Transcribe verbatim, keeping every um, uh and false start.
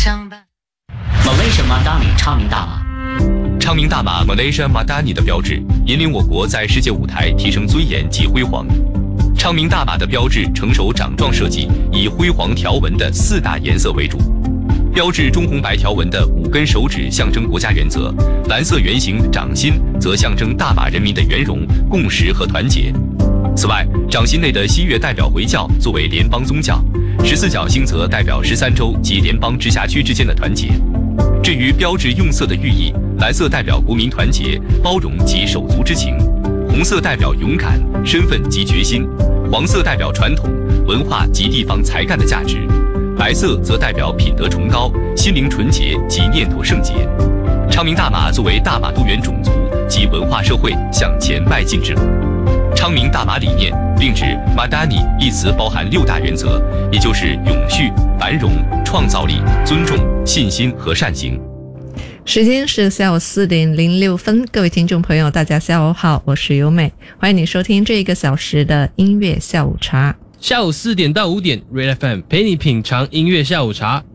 上班。Malaysia Madani 昌明大马， 昌明大马 Malaysia Madani 的标志引领我国在世界舞台提升尊严及辉煌。昌明大马的标志成熟掌状设计，以辉煌条纹的四大颜色为主。标志中红白条纹的五根手指象征国家原则，蓝色圆形掌心则象征大马人民的圆融、共识和团结。此外，掌心内的西月代表回教作为联邦宗教，十四角星则代表十三州及联邦直辖区之间的团结。至于标志用色的寓意，蓝色代表国民团结、包容及手足之情，红色代表勇敢、身份及决心，黄色代表传统、文化及地方才干的价值，白色则代表品德崇高、心灵纯洁及念头圣洁。昌明大马作为大马多元种族及文化社会向前迈进之路。昌明大马理念并指 Madani 一词包含六大原则，也就是永续、繁荣、创造力、尊重、信心和善行。 时间是下午四点零六分，各位听众朋友大家下午好，我是优美，欢迎你收听这一个小时的音乐下午茶。 下午四点到五点 Red F M 陪你品尝音乐下午茶，